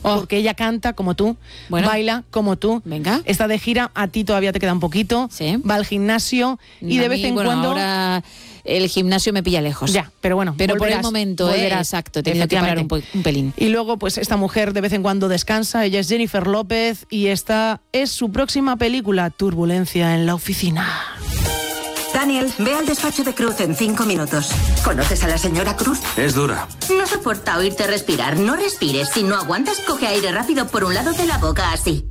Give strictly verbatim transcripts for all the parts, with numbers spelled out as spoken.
oh. porque ella canta como tú, bueno. baila como tú. Venga. Está de gira, a ti todavía te queda un poquito. Sí. Va al gimnasio y a de vez mí, en bueno, cuando... Ahora el gimnasio me pilla lejos. Ya, pero bueno. Pero volverás, por el momento, eh, exacto, tenía que parar un, po- un pelín. Y luego, pues esta mujer de vez en cuando descansa. Ella es Jennifer López y esta es su próxima película, Turbulencia en la oficina. Daniel, ve al despacho de Cruz en cinco minutos. ¿Conoces a la señora Cruz? Es dura. No soporta oírte respirar. No respires. Si no aguantas, coge aire rápido por un lado de la boca, así.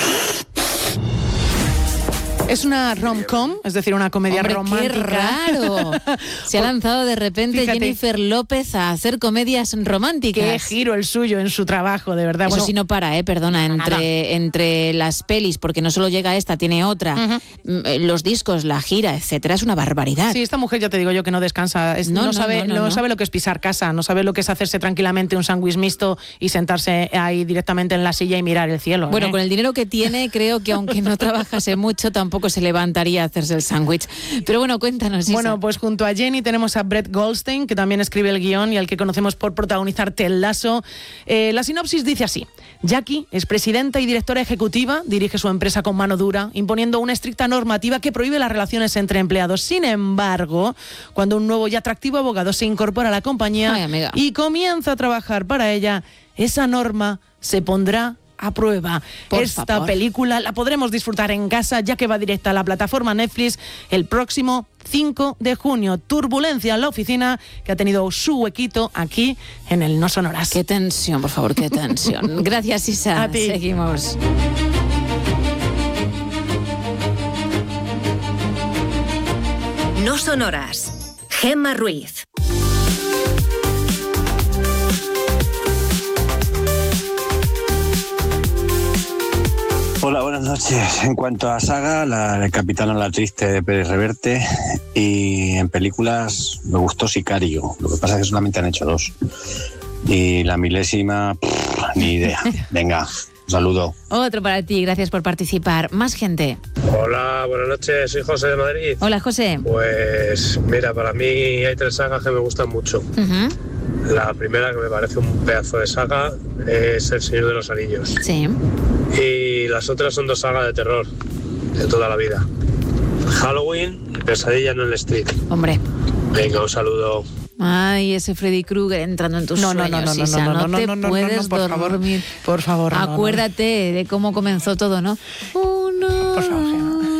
Es una rom-com, es decir, una comedia Hombre, romántica. ¡qué raro! Se ha lanzado de repente Fíjate, Jennifer López a hacer comedias románticas. Qué giro el suyo en su trabajo, de verdad. Eso Bueno, sí no para, eh, perdona, entre, entre las pelis, porque no solo llega esta, tiene otra, uh-huh. los discos, la gira, etcétera, es una barbaridad. Sí, esta mujer ya te digo yo que no descansa, es, no, no, no, sabe, no, no, no, no sabe lo que es pisar casa, no sabe lo que es hacerse tranquilamente un sándwich mixto y sentarse ahí directamente en la silla y mirar el cielo. Bueno, ¿eh? con el dinero que tiene, creo que aunque no trabajase mucho, tampoco se levantaría a hacerse el sándwich. Pero bueno, cuéntanos, Isa. Bueno, pues junto a Jenny tenemos a Brett Goldstein, que también escribe el guión y al que conocemos por protagonizar Ted Lasso. Eh, la sinopsis dice así: Jackie es presidenta y directora ejecutiva, dirige su empresa con mano dura, imponiendo una estricta normativa que prohíbe las relaciones entre empleados. Sin embargo, cuando un nuevo y atractivo abogado se incorpora a la compañía Ay, y comienza a trabajar para ella, esa norma se pondrá a prueba. Por Esta favor. película la podremos disfrutar en casa, ya que va directa a la plataforma Netflix el próximo cinco de junio. Turbulencia en la oficina, que ha tenido su huequito aquí en el No Sonoras. Qué tensión, por favor, qué tensión. Gracias, Isa. A ti. Seguimos. No Sonoras. Gemma Ruiz. Hola, buenas noches. En cuanto a saga, la de Capitana la Triste de Pérez Reverte, y en películas me gustó Sicario, lo que pasa es que solamente han hecho dos. Y la milésima, pff, ni idea. Venga, un saludo. Otro para ti, gracias por participar. Más gente. Hola, buenas noches, soy José de Madrid. Hola, José. Pues mira, para mí hay tres sagas que me gustan mucho. Uh-huh. La primera, que me parece un pedazo de saga, es El Señor de los Anillos. Sí. Y las otras son dos sagas de terror de toda la vida: Halloween y Pesadilla en el Street. Hombre. Venga, un saludo. Ay, ese Freddy Krueger entrando en tus No, no, sueños, no, no, Isa, no, no, no, no, te no, no, puedes no, no, por favor, dormir. por favor, no, Acuérdate no. de cómo comenzó todo, ¿no? Uno, Por favor,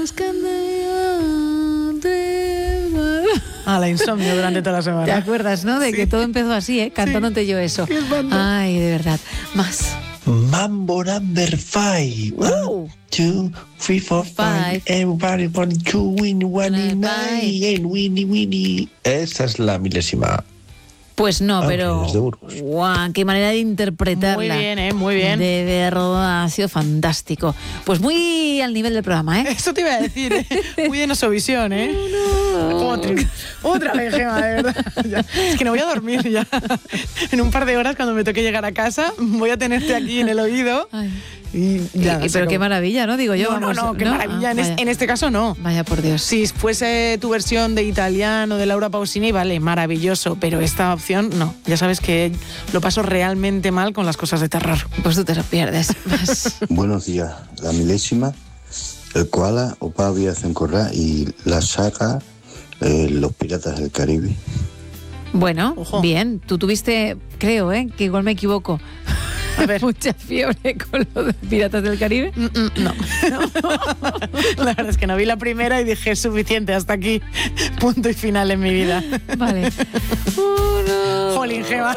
Ah, la insomnio durante toda la semana. ¿Te acuerdas, no? De Sí. que todo empezó así, ¿eh? Cantándote Sí. yo eso. Qué espanto. Ay, de verdad. Más. Mambo number five. One, two, three, four, five. Five. Everybody want to win one in nine. And winnie, winnie. Esa es la milésima. Pues no, Aunque pero... es de Burgos. ¡Guau! ¡Qué manera de interpretarla! Muy bien, ¿eh? Muy bien. De verdad, ha sido fantástico. Pues muy al nivel del programa, ¿eh? Eso te iba a decir, ¿eh? Muy en Osovisión, ¿eh? Otra, otra vez, Gemma, de verdad. Ya. Es que no voy a dormir ya. En un par de horas, cuando me toque llegar a casa, voy a tenerte aquí en el oído. Ay. Y ya, Y- pero qué maravilla, ¿no? Digo yo, No, no, vamos, no, qué maravilla. Ah, en, es- vaya. en este caso, no. Vaya por Dios. Si fuese tu versión de italiano de Laura Pausini, vale, maravilloso, pero esta opción no. Ya sabes que lo paso realmente mal con las cosas de terror. Pues tú te lo pierdes. Más. Buenos días, la milésima, el koala, Opa Aviación Corral y la saga eh, Los Piratas del Caribe. Bueno, Ojo. bien. Tú tuviste, creo, ¿eh? Que igual me equivoco. A ver. Mucha fiebre con lo de Piratas del Caribe. Mm, mm, No. La verdad es que no vi la primera y dije suficiente, hasta aquí. Punto y final en mi vida. Vale. Uno. Jolín, Gemma.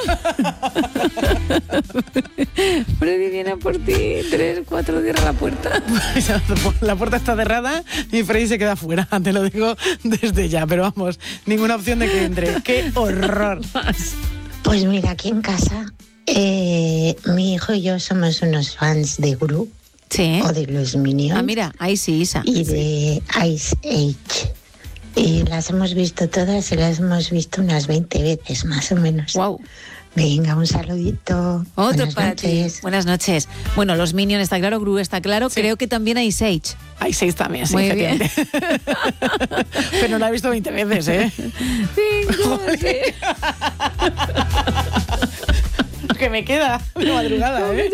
Freddy viene a por ti. Tres, cuatro, cierra la puerta. La puerta está cerrada y Freddy se queda fuera. Te lo digo desde ya, pero vamos, ninguna opción de que entre. ¡Qué horror! Pues mira, aquí en casa, eh, mi hijo y yo somos unos fans de Gru Sí. o de los Minions Ah, mira, ahí sí, Isa. y de Ice Age. Y las hemos visto todas y las hemos visto unas veinte veces más o menos. Wow. Venga, un saludito. Otro Buenas para noches. ti. Buenas noches. Bueno, los Minions está claro, Gru está claro. Sí. Creo que también hay Sage. Hay seis también, sí, Muy bien. efectivamente. Pero no la he visto veinte veces, ¿eh? Cinco, sí. que me queda de madrugada, ¿eh?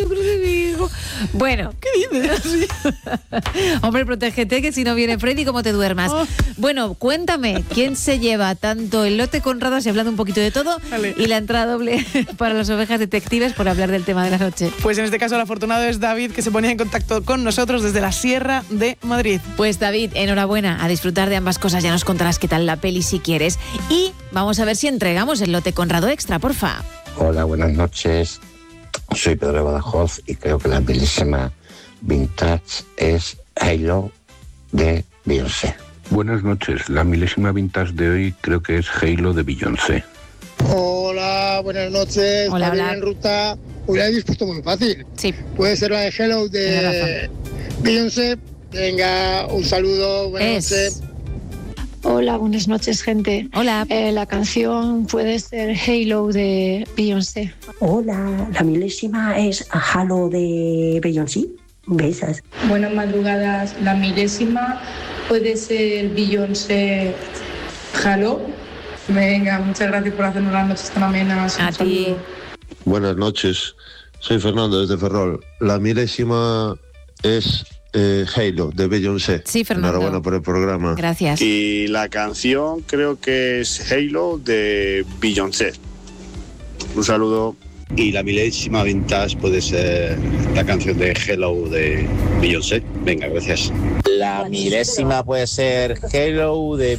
Bueno, ¿Qué dices? hombre, protégete que si no viene Freddy, ¿cómo te duermas? Oh. Bueno, cuéntame, ¿quién se lleva tanto el lote Conrado, así hablando un poquito de todo, Vale. y la entrada doble para las ovejas detectives por hablar del tema de la noche? Pues en este caso el afortunado es David, que se ponía en contacto con nosotros desde la Sierra de Madrid. Pues David, enhorabuena, a disfrutar de ambas cosas, ya nos contarás qué tal la peli si quieres. Y vamos a ver si entregamos el lote Conrado Extra, porfa. Hola, buenas noches. Soy Pedro de Badajoz y creo que la bellísima vintage es Halo de Beyoncé. Buenas noches. La milésima vintage de hoy creo que es Halo de Beyoncé. Hola, buenas noches. Hola, Javier hola. en ruta. Hoy la habéis puesto muy fácil. Sí. Puede ser la de Hello Tienes de Beyoncé. Venga, un saludo, buenas Es. noches. Hola, buenas noches, gente. Hola. Eh, la canción puede ser Halo de Beyoncé. Hola, la milésima es Halo de Beyoncé. Besas. Buenas madrugadas. La milésima puede ser Beyoncé Halo. Venga, muchas gracias por hacernos las noches tan amenas. A Un ti. saludo. Buenas noches. Soy Fernando desde Ferrol. La milésima es eh, Halo de Beyoncé. Sí, Fernando. Enhorabuena por el programa. Gracias. Y la canción creo que es Halo de Beyoncé. Un saludo. Y la milésima vintage puede ser la canción de Hello de Beyoncé. Venga, gracias. La milésima puede ser Hello de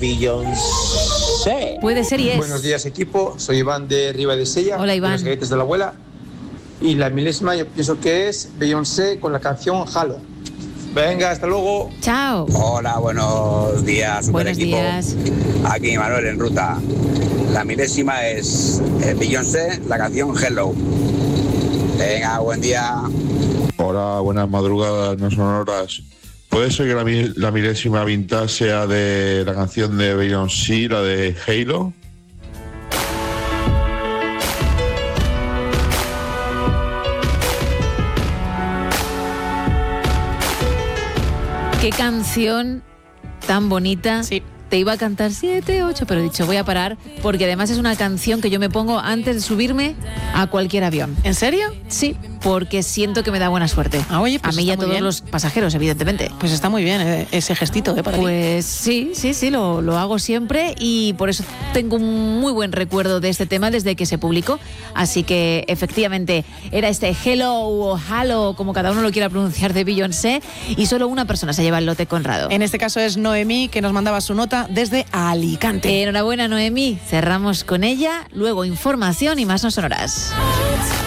Beyoncé. Puede ser y es. Buenos días, equipo. Soy Iván de Riva de Sella. Hola, Iván. De los Galletes de la Abuela. Y la milésima yo pienso que es Beyoncé con la canción Halo. Venga, hasta luego. Chao. Hola, buenos días, super Buenos equipo. días. Aquí Manuel en ruta. La milésima es eh, Beyoncé, la canción Hello. Venga, buen día. Hola, buenas madrugadas, no son horas. ¿Puede ser que la, mi- la milésima vintage sea de la canción de Beyoncé, la de Halo? Qué canción tan bonita. Sí. Te iba a cantar siete, ocho, pero he dicho, voy a parar, porque además es una canción que yo me pongo antes de subirme a cualquier avión. ¿En serio? Sí, porque siento que me da buena suerte. Ah, oye, pues a mí y a está muy todos bien. los pasajeros, evidentemente. Pues está muy bien eh, ese gestito, ¿eh? Para ti. Pues sí, sí, sí, lo, lo hago siempre y por eso tengo un muy buen recuerdo de este tema desde que se publicó. Así que efectivamente era este Hello o Halo, como cada uno lo quiera pronunciar, de Beyoncé, y solo una persona se lleva el lote Conrado. En este caso es Noemí, que nos mandaba su nota desde Alicante. Enhorabuena, Noemí. Cerramos con ella, luego información y más no sonoras.